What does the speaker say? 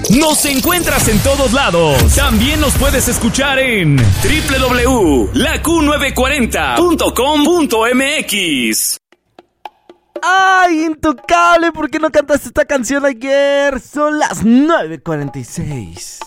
Nos encuentras en todos lados. También nos puedes escuchar en www.laq940.com.mx. ¡Ay, Intocable! ¿Por qué no cantaste esta canción ayer? Son las 9:46.